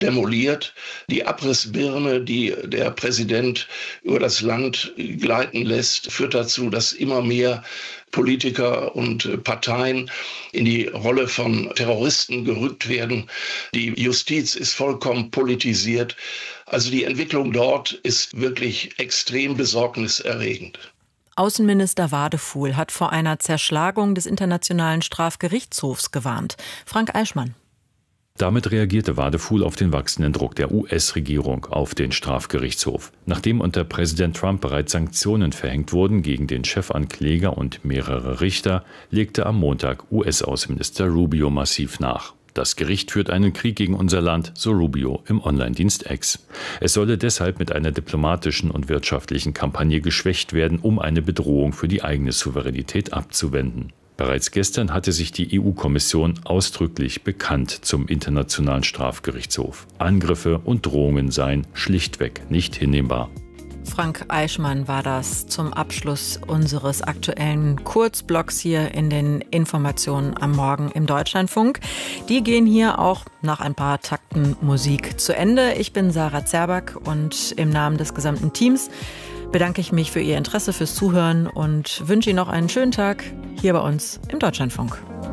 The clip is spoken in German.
demoliert. Die Abrissbirne, die der Präsident über das Land gleiten lässt, führt dazu, dass immer mehr Politiker und Parteien in die Rolle von Terroristen gerückt werden. Die Justiz ist vollkommen politisiert. Also die Entwicklung dort ist wirklich extrem besorgniserregend. Außenminister Wadefuhl hat vor einer Zerschlagung des Internationalen Strafgerichtshofs gewarnt. Frank Eichmann. Damit reagierte Wadefuhl auf den wachsenden Druck der US-Regierung auf den Strafgerichtshof. Nachdem unter Präsident Trump bereits Sanktionen verhängt wurden gegen den Chefankläger und mehrere Richter, legte am Montag US-Außenminister Rubio massiv nach. Das Gericht führt einen Krieg gegen unser Land, so Rubio im Online-Dienst X. Es solle deshalb mit einer diplomatischen und wirtschaftlichen Kampagne geschwächt werden, um eine Bedrohung für die eigene Souveränität abzuwenden. Bereits gestern hatte sich die EU-Kommission ausdrücklich bekannt zum Internationalen Strafgerichtshof. Angriffe und Drohungen seien schlichtweg nicht hinnehmbar. Frank Eichmann war das zum Abschluss unseres aktuellen Kurzblocks hier in den Informationen am Morgen im Deutschlandfunk. Die gehen hier auch nach ein paar Takten Musik zu Ende. Ich bin Sarah Zerback und im Namen des gesamten Teams bedanke ich mich für Ihr Interesse, fürs Zuhören und wünsche Ihnen noch einen schönen Tag hier bei uns im Deutschlandfunk.